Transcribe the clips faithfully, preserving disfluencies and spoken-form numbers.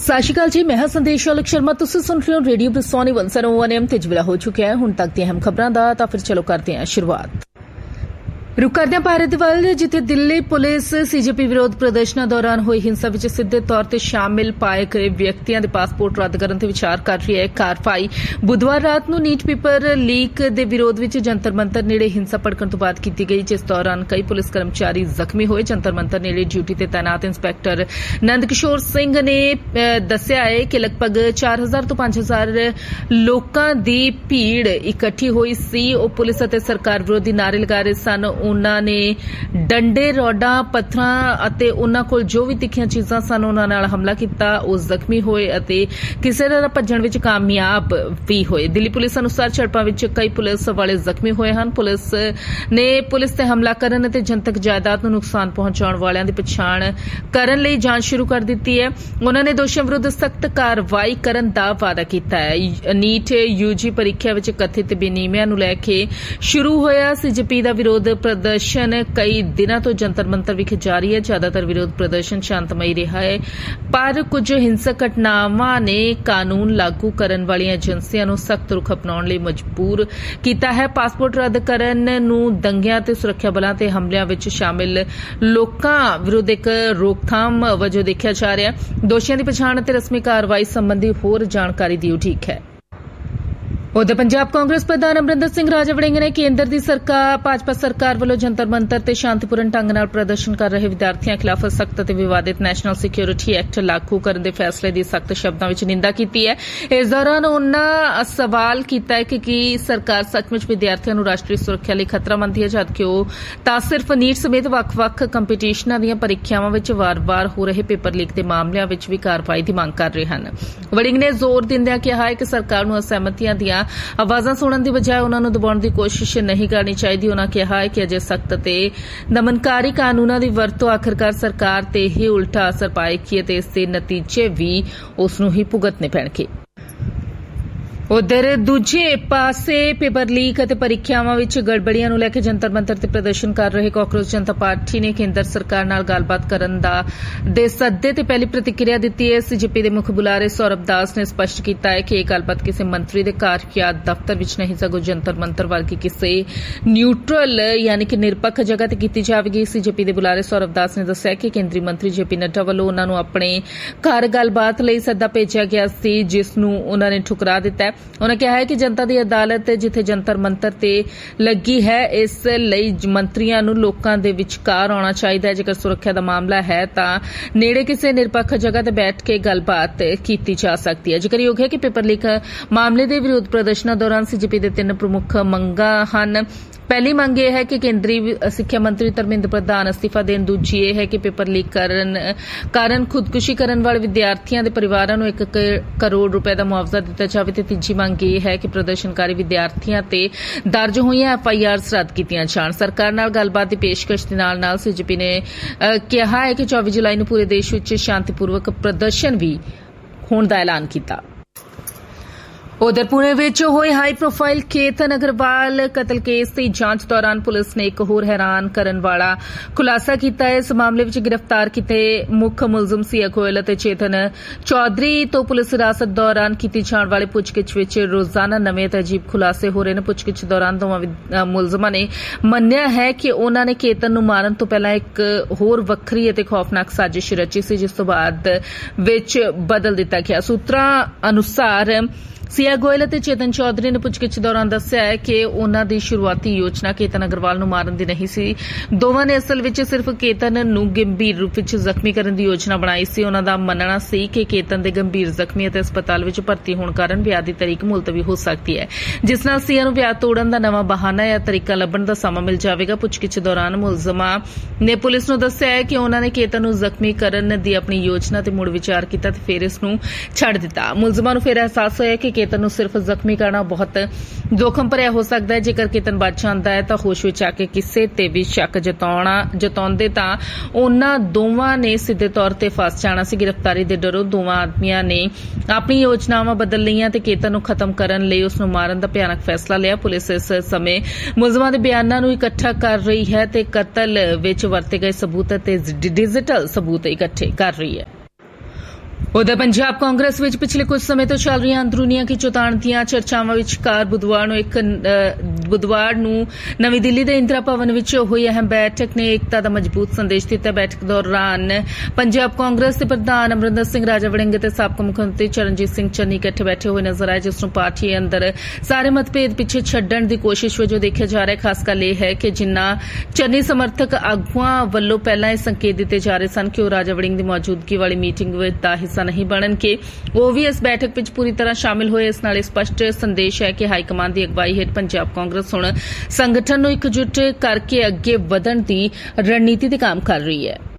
सत श्री अकाल जी, मैं हां संदेश आलोक शर्मा। तुसीं सुन रहे हो radio ब्रिसोनी one zero one M ते ਵੇਲਾ ਹੋ ਚੁੱਕਿਆ ਹੈ ਹੁਣ ਤੱਕ ਦੀਆਂ ਅਹਿਮ ਖਬਰਾਂ ਦਾ। ਤਾਂ ਫਿਰ ਚਲੋ ਕਰਦੇ ਹਾਂ ਸ਼ੁਰੂਆਤ। रुख करदे हां भारत दे वल, जिथे दिल्ली पुलिस सीजेपी विरोध प्रदर्शनां दौरान होई हिंसा विच सिद्धे तौर ते शामिल पाए गए व्यक्तियों के पासपोर्ट रद्द करने ते विचार कर रही है। कार्रवाई बुधवार रात नूं नीट पेपर लीक दे विरोध विच जंतर मंतर नेड़े हिंसा भड़कण तो बाद की गई, जिस दौरान कई पुलिस कर्मचारी जख्मी होए। जंतर मंतर नेड़े ड्यूटी ते तैनात इंस्पैक्टर नंद किशोर सिंह ने दस्सिया है कि लगभग चार हजार तो पांच हजार लोकां दी भीड़ इकट्ठी होई सी। ओह पुलिस अते सरकार विरोधी नारे लगा रहे सन। उन्हां ने डंडे, रॉडां, पत्थरां अते उन्हां कोल जो भी तिखियां चीजां सन उन्हां नाल हमला कीता। ओह जख्मी होए अते किसे तरह भज्जण विच कामयाब भी होए। दिल्ली पुलिस अनुसार झड़पां विच कई पुलिस वाले जख्मी होए हन। पुलिस ने पुलिस ते हमला करन अते जनतक जायदाद नूं नुकसान पहुंचाउण वालिआं दी पछाण करन लई जांच शुरू कर दित्ती है। उन्हां ने दोषियां विरुद्ध सख्त कार्रवाई करन दा वादा कीता है। नीट यूजी परीक्षा विच कथित बेनीमिਆਂ ਨੂੰ ਲੈ ਕੇ शुरू होया सीजेपी ਦਾ विरोध प्रदर्शन कई दिनों तो जंतर मंतर विखे जारी है। ज्यादातर विरोध प्रदर्शन शांतमई रहा है, पर कुछ हिंसक घटनावां ने कानून लागू करन वाली एजेंसियां नूं सख्त रुख अपनाउण लई मजबूर कीता है। पासपोर्ट रद्द करन नूं दंगिਆਂ ते सुरक्षा बलां ते हमलिਆਂ विच शामिल लोकां विरुद्ध एक रोकथाम वजों देखिया जा रहा है। दोषियों की पछाण ते रस्मी कार्रवाई संबंधी होर जानकारी दी उਡੀਕ है। उधर पंजाब कांग्रेस प्रधान अमरिंदर सिंह राजा वड़िंग ने केंद्र की सरकार भाजपा सरकार वालों जंतर मंतर ते शांतिपूर्ण ढंग नाल प्रदर्शन कर रहे विद्यार्थियों खिलाफ सख्त ते विवादित नैशनल सिक्योरिटी एक्ट लागू करने के फैसले की सख्त शब्दों में निंदा की है। इस दौरान उन्होंने सवाल किया है कि की सरकार सचमुच विद्यार्थियों को राष्ट्रीय सुरक्षा लिए खतरा मनती है, जबकि वह तां सिर्फ नीट समेत वख-वख कंपीटिशनां दीआं परीक्षावां विच वार-वार हो रहे पेपर लीक के मामलों में भी कार्रवाई की मांग कर रहे हैं। वड़िंग ने जोर दिंदिआं कहा है कि सरकार नूं असहमतियां दीआं आवाज़ां सुणन की बजाय उन्हां नूं दबाउण की कोशिश नहीं करनी चाहिए। उन्होंने कहा है कि अजे सख्त ते दमनकारी कानूनां दी वरतों आखिरकार सरकार ते ही उल्टा असर पाएगी ते इस दे नतीजे भी उस नूं ही भुगतने पैणगे। उधर दूजे पासे पेपर लीक और परीक्षावां विच गड़बड़ियां नूं लैके जंतर मंतर ते प्रदर्शन कर रहे कांग्रेस जनता पार्टी ने केंद्र सरकार नाल गलबात करन दा दे सद्दे ते पहली प्रतिक्रिया दित्ती है। सीजेपी दे मुख बुलारे सौरभ दास ने स्पष्ट किया है कि यह गलबात किसी मंत्री दे घर या दफ्तर विच नहीं सगों जंतर मंतर वर्गी किसी न्यूट्रल यानी कि निरपक्ष जगह ते कीती जावेगी। सीजेपी दे बुलारे सौरभ दास ने दस्सिया कि केंद्रीय मंत्री जेपी नड्डा वालों उन्हां नूं अपने घर गलबात लई सद्दा भेजिया गया सी, जिस नूं उन्हां ने ठुकरा दित्ता है। उन्होंने कहा है कि जनता की अदालत जिथे जंतर मंतर ते लगी है, इस लई मंत्रियों नूं लोकां दे विचकार आउणा चाहिए। जेकर सुरक्षा का मामला है तां नेड़े किसी निरपक्ष जगह ते बैठ के गलबात की जा सकती है। जिक्र योग है कि पेपर लीक मामले के विरोध प्रदर्शनों दौरान सीजेपी के तीन प्रमुख मंगां हन। पहली मंग यह है कि केंद्रीय सिक्ख्या मंत्री धर्मेंद्र प्रधान अस्तीफा देन। दूजी यह है कि पेपर लीक कारण खुदकुशी करने वाले विद्यार्थियों के परिवारों को एक करोड़ रुपए का मुआवजा दिता जाए। ते तीजी मंग यह है कि प्रदर्शनकारी विद्यार्थियों ते दर्ज हुई एफ आई आर रद्द की जाण। सरकार नाल गलबात की पेशकश के नाल नाल सीजेपी ने कहा है कि चौबीस जुलाई नूं पूरे देश विच शांतिपूर्वक प्रदर्शन भी होने का ऐलान किया। उधर पुणे विच होए हाई प्रोफाइल केतन अग्रवाल कतल केस की जांच दौरान पुलिस ने एक होर हैरान करन वाला खुलासा किया है। इस मामले में गिरफ्तार किए मुख मुलजम सिया गोयल और चेतन चौधरी तो पुलिस हिरासत दौरान की जाने वाले पुछगिछ विच रोजाना नवे ते अजीब खुलासे हो रहे हैं। पुछगिछ दौरान दोवां मुलजमां ने मन्निया है कि उन्होंने केतन नूं मारन तो पहला एक होर वखरी ते खौफनाक साजिश रची सी, जिस तो बाद विच बदल दिता गया। सूत्रां अनुसार सिया गोयल और चेतन चौधरी ने पुछगिछ दौरान दस्सिया है कि उन्हां दी शुरुआती योजना केतन अग्रवाल नूं मारन दी नहीं सी। दोवां ने असल विच सिर्फ केतन नूं गंभीर रूप विच जख्मी करन दी योजना बनाई सी। उन्हां दा मन्नना सी कि केतन दे गंभीर जख्मी अते अस्पताल विच भर्ती होण कारण विआह दी तारीख मुलतवी हो सकती है, जिस नाल सिया नूं विआह तोड़न दा नवां बहाना या तरीका लभण दा समा मिल जावेगा। पुछगिछ दौरान मुलजमां ने पुलिस नूं दस्सिया है कि उन्हां ने केतन नूं जख्मी करन दी अपनी योजना ते मुड़ विचार कीता ते फिर इस नूं छड्ड दित्ता। मुलजमां नूं फिर एहसास होया कि केतन नूं सिर्फ जख्मी करना बहुत जोखम भरिया हो सकता है। जेकर केतन बच जाता है तो होश विच आके किसे ते भी शक जताउणा जताउंदे तां उन्हां दोवां ने सीधे तौर ते फस जाना सी। गिरफ्तारी दे डरों दोवां आदमियां ने अपनी योजनावां बदल लईआं ते केतन नूं खत्म करन लई उस नूं मारन दा भयानक फैसला लिया। पुलिस इस समय मुलजमां दे बयानां नूं इकट्ठा कर रही है ते कतल विच वरते गए सबूत ते डिजिटल सबूत इकट्ठे कर रही है। उधर पंजाब कांग्रेस विच पिछले कुछ समय तो चल रही अंदरूनियां की चौताणतियां चर्चावां विचकार बुधवार नूं एक बुधवार नूं नवी दिल्ली दे इंदिरा भवन विच होई अहम बैठक ने एकता दा मजबूत संदेश दिता। बैठक दौरान पंजाब कांग्रेस दे प्रधान अमरिंदर सिंह राजा वड़िंग ते साबका मुख्यमंत्री चरणजीत सिंह चन्नी इकट्ठे बैठे हुए नजर आए, जिस नूं पार्टी अंदर सारे मतभेद पिछे छड्डण दी कोशिश वजों देखिया जा रहा है। खास गल यह है कि जिन्ना चन्नी समर्थक आगुआं वल्लों पहलां इह संकेत दिते जा रहे सन कि वह राजा वड़िंग दी मौजूदगी वाली मीटिंग दा हिस्सा नहीं बनन के वो भी इस बैठक विच पूरी तरह शामिल होए। इस नाल स्पष्ट संदेश है कि हाईकमान की अगवाई हेठ पंजाब कांग्रेस हुण संगठन नूं इकजुट करके अगे वधण दी रणनीति ते काम कर रही है।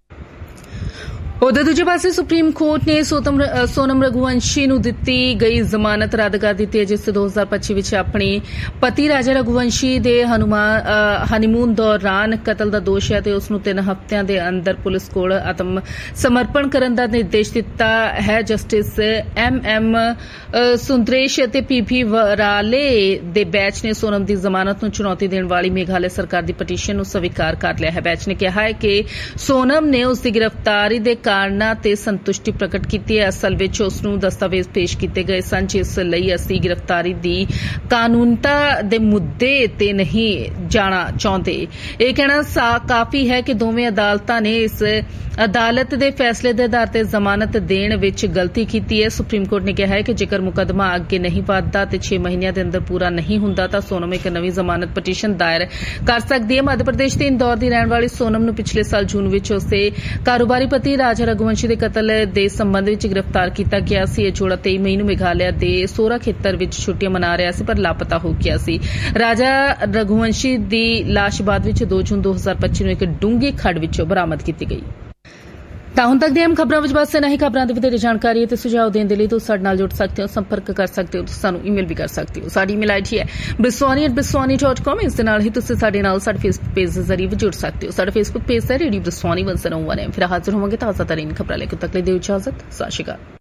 उधर दूजे पासे सुप्रीम कोर्ट ने सोनम रघुवंशी नूं दित्ती गई जमानत रद्द कर दी है, जिस दो हजार पच्ची विच अपने पति राजा रघुवंशी दे हनीमून दौरान कतल का दोष है ते उसनूं तीन हफ्तियां दे अंदर पुलिस कोल आत्म समर्पण करन दा निर्देश दिता है। जस्टिस एम एम सुंदरेश ते पी पी वराले दे बैच ने सोनम की जमानत नूं चुनौती देण वाली मेघालय सरकार की पटीशन नूं स्वीकार कर लिया है। बैच ने कहा है कि सोनम ने उसकी गिरफ्तारी दे कारणा ते संतुष्टि प्रकट की है। असल विच उसनूं दस्तावेज पेश किए गए सन, जिस लई असीं गिरफ्तारी दी कानूनता दे मुद्दे ते नहीं जाना चाहते। यह कहना काफी है कि दोवें अदालतां ने इस अदालत दे फैसले दे आधार ते जमानत देण विच गलती की है। सुप्रीम कोर्ट ने कहा है कि जेकर मुकदमा अगे नहीं वधदा ते छे महीनों के अंदर पूरा नहीं हुंदा तां सोनम एक नवीं जमानत पटीशन दायर कर सकदी है। मध्य प्रदेश के इंदौर की रहण वाली सोनम नूं पिछले साल जून विच उसदे कारोबारी पति राजा रघुवंशी के कतल के संबंध में गिरफ्तार किया गया सी। यह जोड़ा तेई मई नूं मेघालय के सोरा खेतर में छुट्टियां मना रहा सी, पर लापता हो गया सी। राजा रघुवंशी की लाश बाद में दो जून दो हजार पच्ची नूं एक डूंगी खड्ड विचों बरामद की गई। ਤਾਂ ਹੁਣ ਤੱਕ ਦੀਆਂ ਅਹਿਮ ਖਬਰਾਂ ਵਿੱਚ ਬਸ ਇਨ੍ਹਾਂ ਹੀ ਖਬਰਾਂ ਦੀ ਵਧੇਰੇ ਜਾਣਕਾਰੀ ਅਤੇ ਸੁਝਾਅ ਦੇਣ ਦੇ ਲਈ ਤੁਸੀਂ ਸਾਡੇ ਨਾਲ ਜੁੜ ਸਕਦੇ ਹੋ, ਸੰਪਰਕ ਕਰ ਸਕਦੇ ਹੋ, ਤੁਸੀਂ ਸਾਨੂੰ ਈਮੇਲ ਵੀ ਕਰ ਸਕਦੇ ਹੋ। ਸਾਡੀ ਈਮੇਲ ਆਈਡੀ ਹੈ ਬਿਸਵਾਨੀ ਐਟ ਬਿਸਵਾਨੀ ਡਾਟ ਕਾਮ। ਇਸ ਦੇ ਨਾਲ ਹੀ ਤੁਸੀਂ ਸਾਡੇ ਨਾਲ ਸਾਡੇ ਫੇਸਬੁੱਕ ਪੇਜ ਦੇ ਜ਼ਰੀਏ ਵੀ ਜੁੜ ਸਕਦੇ ਹੋ। ਸਾਡਾ ਫੇਸਬੁੱਕ ਪੇਜ ਹੈ ਰੇਡੀਓ ਬਿਸਵਾਨੀ ਇੱਕ ਸੌ ਇੱਕ। ਫਿਰ ਹਾਜ਼ਰ ਹੋਵਾਂਗੇ ਤਾਜ਼ਾ ਤਰੀਨ ਖਬਰਾਂ ਲੈ ਕੇ। ਤੱਕ ਲਈ ਦਿਓ ਇਜਾਜ਼ਤ। ਸਤਿ ਸ਼੍ਰੀ ਅਕਾਲ।